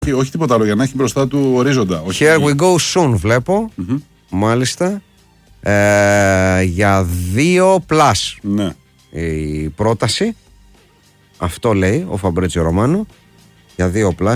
Όχι τίποτα άλλο, για να έχει μπροστά του ορίζοντα. Here we go soon, βλέπω. Μάλιστα. Για 2+. Ναι. Η πρόταση. Αυτό λέει ο Φαμπρίτσιο Ρωμάνο. Για 2+.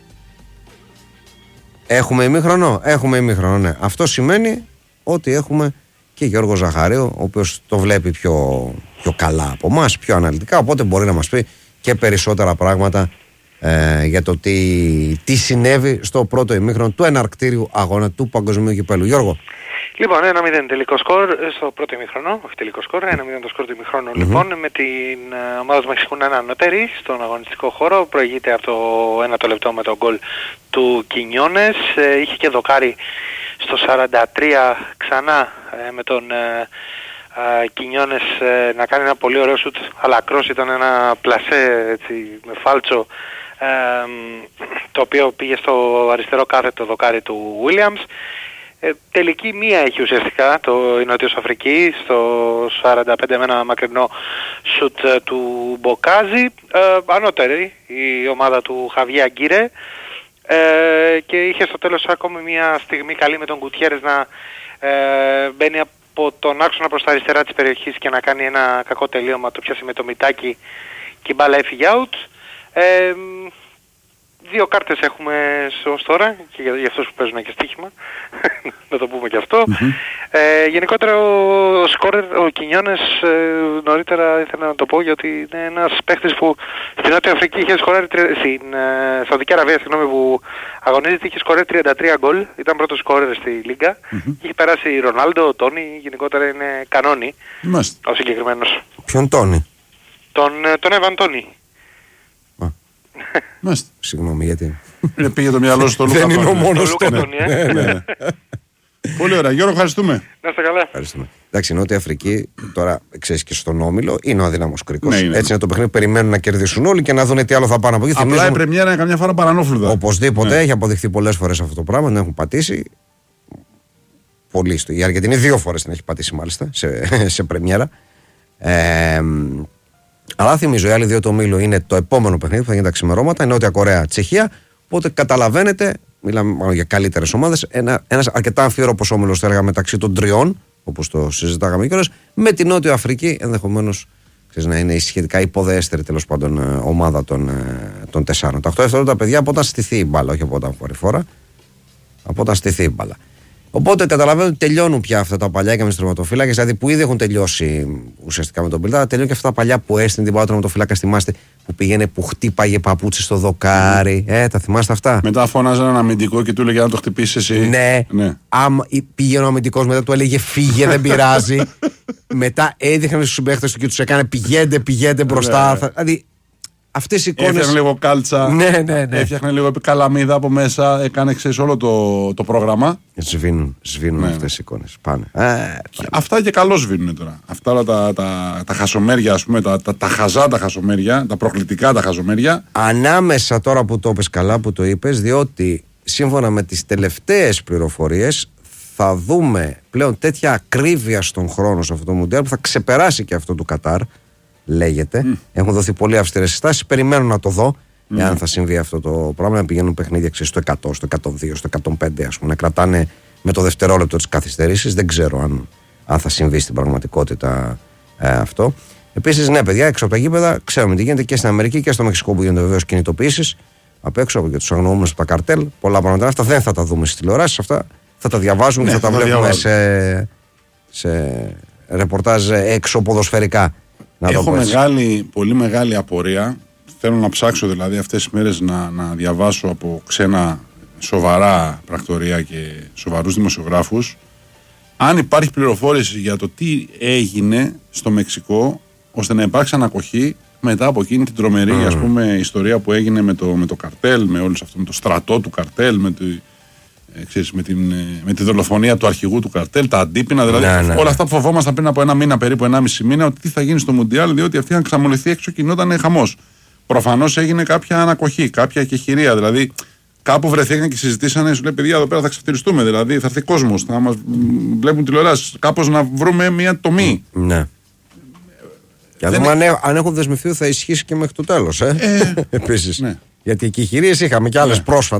Έχουμε ημίχρονο. Έχουμε ημίχρονο, ναι. Αυτό σημαίνει ότι έχουμε και Γιώργο Ζαχαρίου, ο οποίος το βλέπει πιο καλά από εμάς, πιο αναλυτικά, οπότε μπορεί να μας πει και περισσότερα πράγματα για το τι συνέβη στο πρώτο ημίχρονο του εναρκτήριου αγώνα του Παγκοσμίου Κυπέλλου. Γιώργο. Λοιπόν, 1-0 τελικό σκορ στο πρώτο ημίχρονο, όχι τελικό σκορ, 1-0 το σκορ του ημίχρονου. Λοιπόν, με την ομάδα του Μεξικού να είναι ανώτερη στον αγωνιστικό χώρο, προηγείται από το 1 λεπτό με τον γκολ του Κινιόνες, είχε και δοκάρι στο 43 ξανά με τον Κινιόνες να κάνει ένα πολύ ωραίο σουτ, αλλά ακρός ήταν ένα πλασέ έτσι, με φάλτσο, το οποίο πήγε στο αριστερό κάθετο δοκάρι του Williams. Τελική μία έχει ουσιαστικά η Νότιος Αφρική στο 45 με ένα μακρινό σουτ του Μποκάζη. Ανώτερη η ομάδα του Χαβιέ Αγκύρε, και είχε στο τέλος ακόμη μια στιγμή καλή με τον Γκουτιέρες να μπαίνει από τον άξονα προς τα αριστερά της περιοχής και να κάνει ένα κακό τελείωμα, το πιάσει με το μητάκι και η μπάλα έφυγε out. 2 κάρτες έχουμε ως τώρα και για αυτούς που παίζουν και στοίχημα, να το πούμε και αυτό. Γενικότερα ο Κινιόνες, νωρίτερα ήθελα να το πω, γιατί είναι ένας παίχτης που στην Νότια Αφρική είχε σκοράρει, στην Σαουδική Αραβία που αγωνίζεται, είχε σκοράρει 33 γκολ, ήταν πρώτος σκόρερ στη Λίγκα, είχε περάσει Ρονάλντο, Τόνι, γενικότερα είναι κανόνι ο συγκεκριμένος. Ποιον Τόνι? Τον Εβαν Τόνι. Συγγνώμη, γιατί πήγε το μυαλό στο Λούκα. Δεν είναι ο μόνος Τόνι. Πολύ ωραία, Γιώργο, ευχαριστούμε. Να είστε καλά. Ευχαριστούμε. Εντάξει, η Νότια Αφρική τώρα, ξέρεις, και στον Όμιλο είναι ο αδύναμος κρίκος. Ναι, έτσι είναι το παιχνίδι. Περιμένουν να κερδίσουν όλοι και να δουν τι άλλο θα πάνε από εκεί. Απλά η πρεμιέρα είναι καμιά φορά παρανόφλουδα. Οπωσδήποτε, έχει αποδειχθεί πολλές φορές αυτό το πράγμα. Δεν έχουν πατήσει. Πολύ στο. Η Αργεντινή 2 φορές την έχει πατήσει μάλιστα σε πρεμιέρα. Αλλά θυμίζω, οι άλλοι 2 του ομίλου είναι το επόμενο παιχνίδι που θα γίνει τα ξημερώματα. Η Νότια Κορέα, Τσεχία. Οπότε καταλαβαίνετε, μιλάμε για καλύτερες ομάδες. Ένας αρκετά αμφίροπος όμιλος, θα έλεγα, μεταξύ των 3, όπως το συζητάγαμε κιόλας, με την Νότια Αφρική ενδεχομένως να είναι η σχετικά υποδέστερη τέλος πάντων ομάδα των 4. Τα 8 δευτερόλεπτα, παιδιά, από όταν στηθεί η μπάλα, όχι από όταν χωρεί φόρα. Από όταν στηθεί η μπάλα. Οπότε καταλαβαίνω ότι τελειώνουν πια αυτά τα παλιά και με τους τερματοφύλακες, δηλαδή που ήδη έχουν τελειώσει ουσιαστικά με τον Πιλτά. Τελειώνουν και αυτά τα παλιά που έστεινε την μπάλα τερματοφύλακα. Θυμάστε που πήγαινε, που χτύπαγε παπούτσι στο δοκάρι. Τα θυμάστε αυτά? Μετά φώναζε έναν αμυντικό και του έλεγε να το χτυπήσει εσύ. Ναι. Πήγαινε ο αμυντικός, μετά του έλεγε φύγε, δεν πειράζει. Μετά έδειχνε στους συμπαίχτες του και τους έκανε πηγαίνετε μπροστά. Δηλαδή αυτές οι εικόνες. Έφτιαχνε λίγο κάλτσα. Ναι. Έφτιαχνε λίγο καλαμίδα από μέσα. Έκανε, ξέρεις, όλο το πρόγραμμα. Σβήνουν αυτές οι εικόνες. Πάνε. Αυτά και καλό σβήνουν τώρα. Αυτά όλα τα χασομέρια, ας πούμε, τα χαζά τα χασομέρια, τα προκλητικά τα χασομέρια. Ανάμεσα τώρα που το είπες καλά, που το είπες, διότι σύμφωνα με τις τελευταίες πληροφορίες θα δούμε πλέον τέτοια ακρίβεια στον χρόνο σε αυτό το μουντιάλ που θα ξεπεράσει και αυτό του Κατάρ. Λέγεται. Έχουν δοθεί πολύ αυστηρές συστάσεις. Περιμένω να το δω, εάν θα συμβεί αυτό το πράγμα. Να πηγαίνουν παιχνίδια στο 100, στο 102, στο 105, ας πούμε, να κρατάνε με το δευτερόλεπτο της καθυστερήσης. Δεν ξέρω αν θα συμβεί στην πραγματικότητα αυτό. Επίσης, ναι, παιδιά, έξω από τα γήπεδα ξέρουμε τι γίνεται και στην Αμερική και στο Μεξικό, που γίνονται βεβαίως κινητοποιήσεις απ' έξω από τους αγνοούμενους από τα καρτέλ. Πολλά πράγματα. Αυτά δεν θα τα δούμε στις τηλεοράσεις. Αυτά θα τα διαβάζουμε και θα τα βλέπουμε σε ρεπορτάζ έξω ποδοσφαιρικά. Έχω πολύ μεγάλη απορία. Θέλω να ψάξω δηλαδή αυτές τις μέρες να διαβάσω από ξένα σοβαρά πρακτορία και σοβαρούς δημοσιογράφους, αν υπάρχει πληροφόρηση για το τι έγινε στο Μεξικό ώστε να υπάρξει ανακοχή μετά από εκείνη την τρομερή ας πούμε, ιστορία που έγινε με το καρτέλ, με όλους αυτό, με το στρατό του καρτέλ, με τη δολοφονία του αρχηγού του καρτέλ, τα αντίπεινα, δηλαδή όλα αυτά που φοβόμασταν πριν από ένα μήνα, περίπου 1,5 μήνα, ότι τι θα γίνει στο Μουντιάλ, διότι αυτοί είχαν ξαμολυθεί έξω και γινόταν χαμός. Προφανώς έγινε κάποια ανακοχή, κάποια εκεχηρία, δηλαδή κάπου βρεθήκαν και συζητήσανε, σου λέει παιδιά εδώ πέρα θα ξεφτυλιστούμε, δηλαδή θα έρθει κόσμος, θα μας βλέπουν τηλεοράσεις, κάπως να βρούμε μια τομή. Ναι. Για να δούμε αν έχουν δεσμευτεί θα ισχύσει και μέχρι το τέλος. Επίσης. Ναι. Γιατί εκεχηρίες είχαμε και άλλες πρόσφατα.